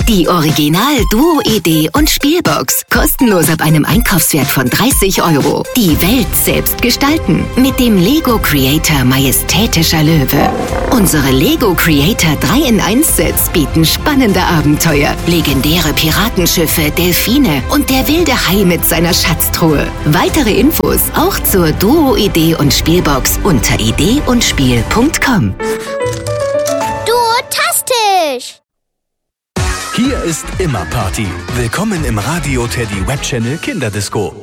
Die Original Duo Idee und Spielbox. Kostenlos ab einem Einkaufswert von 30 €. Die Welt selbst gestalten mit dem Lego Creator Majestätischer Löwe. Unsere Lego Creator 3-in-1-Sets bieten spannende Abenteuer, legendäre Piratenschiffe, Delfine und der wilde Hai mit seiner Schatztruhe. Weitere Infos auch zur Duo Idee und Spielbox unter ideeundspiel.com. Duotastisch! Hier ist immer Party. Willkommen im Radio Teddy Web Channel Kinderdisco.